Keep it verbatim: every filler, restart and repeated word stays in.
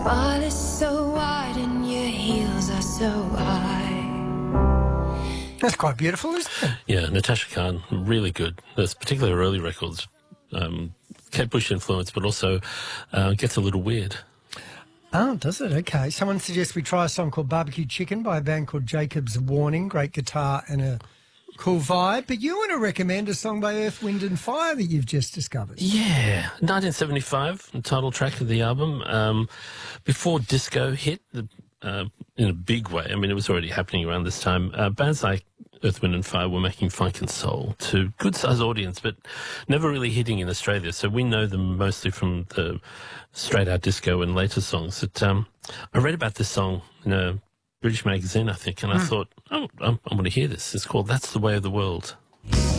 smile is so wide and your heels are so high. That's quite beautiful, isn't it? Yeah, Natasha Khan, really good. That's particularly her early records. Um, Kate Bush influence, but also uh, gets a little weird. Oh, does it? Okay. Someone suggests we try a song called Barbecue Chicken by a band called Jacob's Warning. Great guitar and a cool vibe. But you want to recommend a song by Earth, Wind and Fire that you've just discovered. Yeah, nineteen seventy-five, the title track of the album. Um, before disco hit the, uh, in a big way, I mean, it was already happening around this time. Uh, bands like Earth, Wind and Fire were making funk and soul to good-sized audience, but never really hitting in Australia. So we know them mostly from the straight-out disco and later songs. That, um, I read about this song in a British magazine, I think, and I mm. thought, oh, I, I want to hear this. It's called That's the Way of the World.